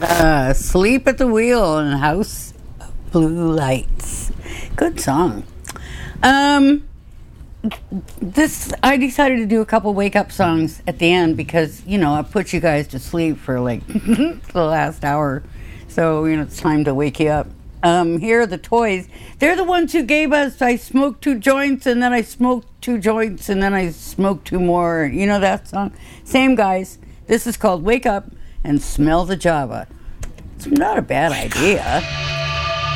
Sleep at the Wheel and House of Blue Lights. Good song. This I decided to do a couple wake up songs at the end because I put you guys to sleep for like the last hour, so it's time to wake you up. Here are the Toys. They're the ones who gave us I smoked 2 joints and then I smoked 2 joints and then I smoked 2 more. You know that song? Same guys. This is called Wake Up and Smell the Java. It's not a bad idea.